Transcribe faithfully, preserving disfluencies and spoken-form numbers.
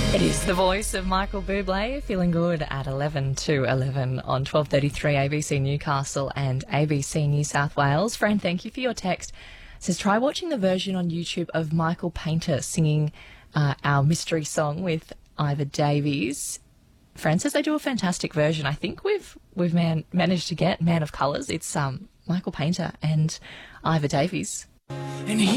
It is the voice of Michael Bublé, feeling good at eleven to eleven on twelve thirty-three A B C Newcastle and A B C New South Wales. Fran, thank you for your text. It says, try watching the version on YouTube of Michael Painter singing uh, our mystery song with Ivor Davies. Fran says they do a fantastic version. I think we've we've man, managed to get Man of Colours. It's um, Michael Painter and Ivor Davies. And he